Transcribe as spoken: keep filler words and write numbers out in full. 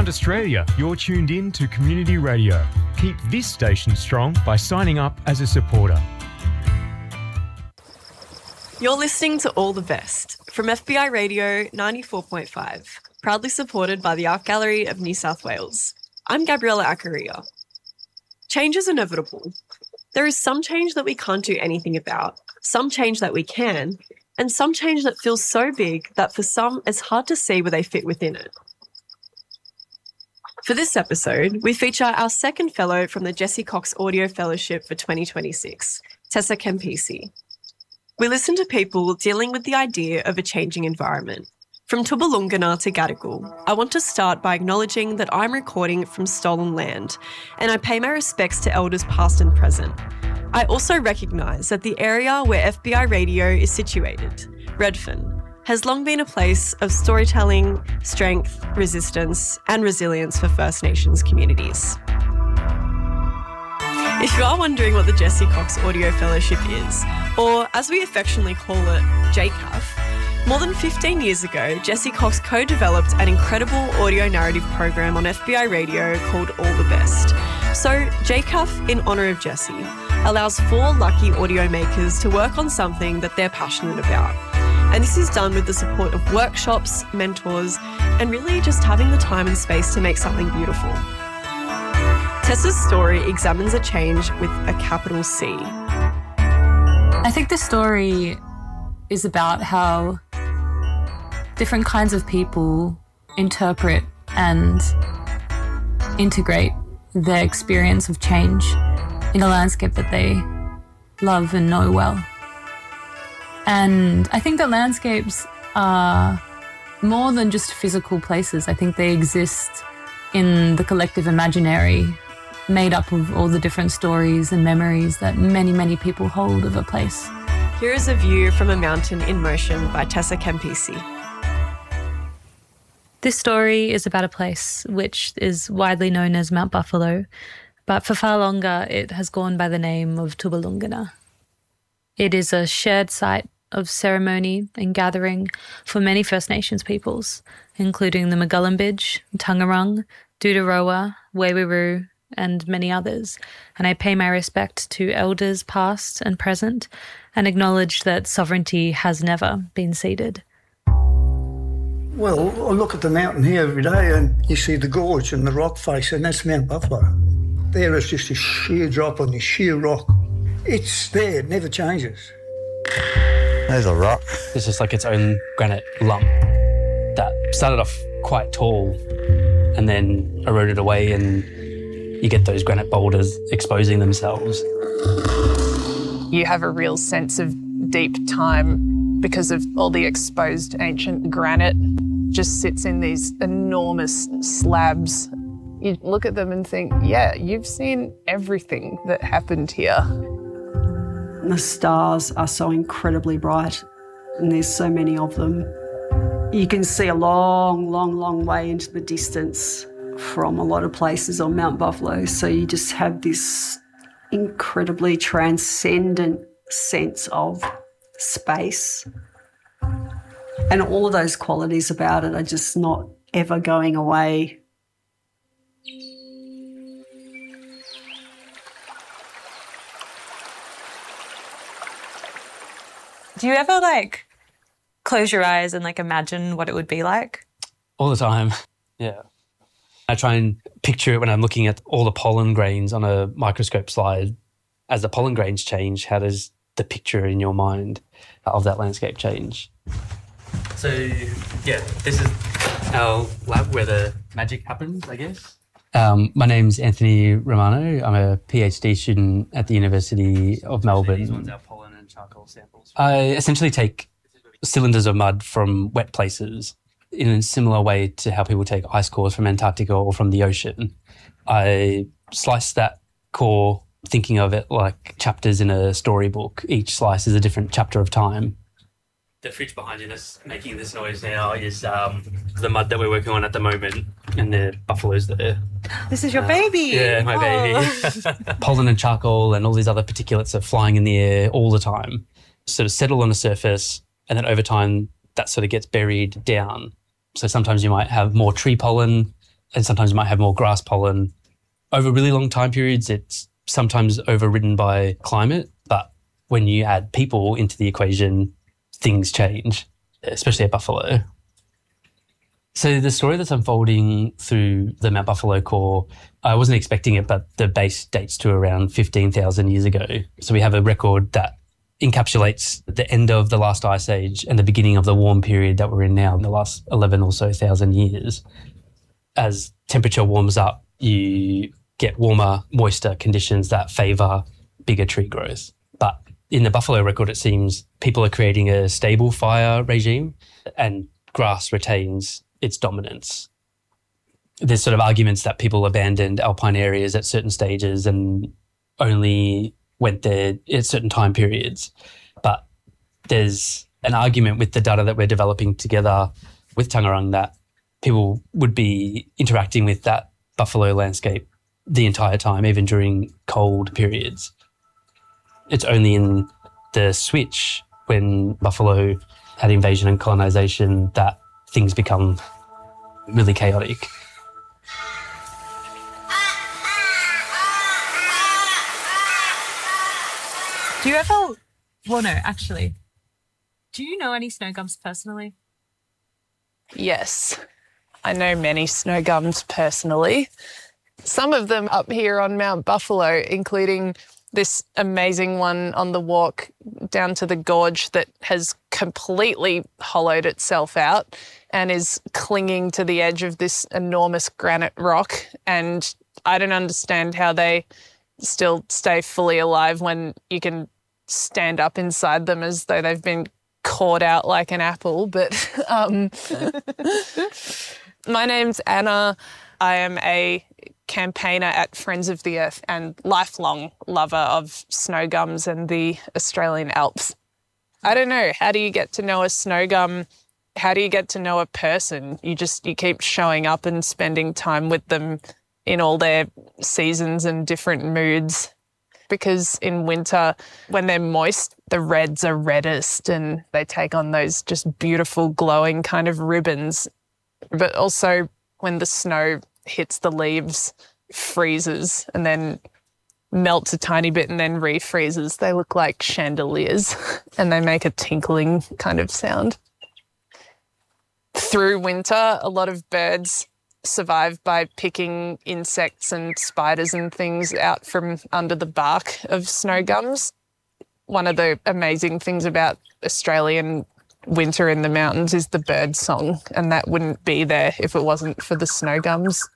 Around Australia, you're tuned in to Community Radio. Keep this station strong by signing up as a supporter. You're listening to All the Best from F B I Radio ninety-four point five, proudly supported by the Art Gallery of New South Wales. I'm Gabriella Acaria. Change is inevitable. There is some change that we can't do anything about, some change that we can, and some change that feels so big that for some it's hard to see where they fit within it. For this episode, we feature our second fellow from the Jesse Cox Audio Fellowship for twenty twenty-six, Tessa Campisi. We listen to people dealing with the idea of a changing environment. From Tooboolongana to Gadigal, I want to start by acknowledging that I'm recording from stolen land, and I pay my respects to elders past and present. I also recognise that the area where F B I Radio is situated, Redfern, has long been a place of storytelling, strength, resistance, and resilience for First Nations communities. If you are wondering what the Jesse Cox Audio Fellowship is, or as we affectionately call it, J C A F, more than fifteen years ago, Jesse Cox co-developed an incredible audio narrative program on F B I Radio called All the Best. So J C A F, in honour of Jesse, allows four lucky audio makers to work on something that they're passionate about. And this is done with the support of workshops, mentors, and really just having the time and space to make something beautiful. Tessa's story examines a change with a capital C. I think the story is about how different kinds of people interpret and integrate their experience of change in a landscape that they love and know well. And I think that landscapes are more than just physical places. I think they exist in the collective imaginary, made up of all the different stories and memories that many, many people hold of a place. Here is a view from a mountain in motion by Tessa Campisi. This story is about a place which is widely known as Mount Buffalo, but for far longer it has gone by the name of Tooboolongana. It is a shared site of ceremony and gathering for many First Nations peoples, including the Mugulambidge, Tangarung, Doodarowa, Waywuru, and many others. And I pay my respect to elders past and present and acknowledge that sovereignty has never been ceded. Well, I look at the mountain here every day and you see the gorge and the rock face, and that's Mount Buffalo. There is just a sheer drop on this sheer rock. It's there, it never changes. There's a rock. It's just like its own granite lump that started off quite tall and then eroded away, and you get those granite boulders exposing themselves. You have a real sense of deep time because of all the exposed ancient granite. Just sits in these enormous slabs. You look at them and think, yeah, you've seen everything that happened here. The stars are so incredibly bright and there's so many of them. You can see a long, long, long way into the distance from a lot of places on Mount Buffalo. So you just have this incredibly transcendent sense of space. And all of those qualities about it are just not ever going away. Do you ever, like, close your eyes and, like, imagine what it would be like? All the time, yeah. I try and picture it when I'm looking at all the pollen grains on a microscope slide. As the pollen grains change, how does the picture in your mind of that landscape change? So, yeah, this is our lab where the magic happens, I guess. Um, my name's Anthony Romano. I'm a PhD student at the University of Melbourne. These ones are pollen and charcoal samples. I essentially take cylinders of mud from wet places in a similar way to how people take ice cores from Antarctica or from the ocean. I slice that core thinking of it like chapters in a storybook. Each slice is a different chapter of time. The fridge behind you that's making this noise now is um, the mud that we're working on at the moment, and the buffaloes there. This is your uh, baby. Yeah, my oh. baby. Pollen and charcoal and all these other particulates are flying in the air all the time, sort of settle on the surface, and then over time that sort of gets buried down. So sometimes you might have more tree pollen, and sometimes it might have more grass pollen. Over really long time periods, it's sometimes overridden by climate, but when you add people into the equation, things change, especially at buffalo. So the story that's unfolding through the Mount Buffalo core, I wasn't expecting it, but the base dates to around fifteen thousand years ago. So we have a record that encapsulates the end of the last ice age and the beginning of the warm period that we're in now in the last eleven or so thousand years. As temperature warms up, you get warmer, moister conditions that favour bigger tree growth. But in the buffalo record, it seems people are creating a stable fire regime and grass retains its dominance. There's sort of arguments that people abandoned alpine areas at certain stages and only went there at certain time periods. But there's an argument with the data that we're developing together with Tangarang that people would be interacting with that buffalo landscape the entire time, even during cold periods. It's only in the switch when buffalo had invasion and colonisation that things become really chaotic. Do you ever, well no, actually, do you know any snow gums personally? Yes, I know many snow gums personally. Some of them up here on Mount Buffalo, including this amazing one on the walk down to the gorge that has completely hollowed itself out and is clinging to the edge of this enormous granite rock. And I don't understand how they still stay fully alive when you can stand up inside them as though they've been caught out like an apple. But um, my name's Anna. I am a campaigner at Friends of the Earth and lifelong lover of snow gums and the Australian Alps. I don't know, how do you get to know a snow gum? How do you get to know a person? You just, you keep showing up and spending time with them in all their seasons and different moods. Because in winter, when they're moist, the reds are reddest and they take on those just beautiful glowing kind of ribbons. But also when the snow hits the leaves, freezes and then melts a tiny bit and then refreezes, they look like chandeliers and they make a tinkling kind of sound. Through winter, a lot of birds survive by picking insects and spiders and things out from under the bark of snow gums. One of the amazing things about Australian winter in the mountains is the bird song, and that wouldn't be there if it wasn't for the snow gums.